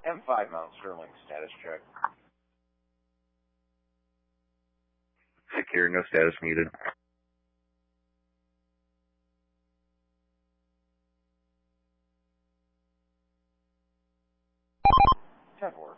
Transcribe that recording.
M5 Mount Sterling, status check. Secure, no status needed. 10-4.